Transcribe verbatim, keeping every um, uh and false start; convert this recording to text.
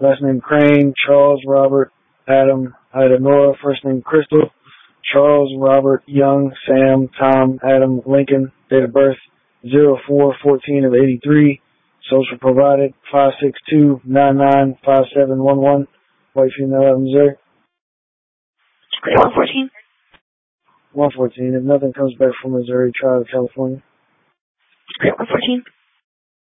last name Crane, Charles Robert Adam Ida Nora, first name Crystal, Charles Robert Young Sam Tom Adam Lincoln, date of birth zero four fourteen of eighty-three, social provided five six two nine nine five seven one one, white female out of Missouri. one fourteen. one fourteen. If nothing comes back from Missouri, try to California. one fourteen.